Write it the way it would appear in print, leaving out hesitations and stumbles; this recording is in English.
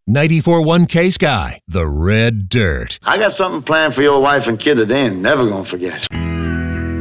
94.1 K-Sky, the Red Dirt. I got something planned for your wife and kid that they ain't never gonna forget.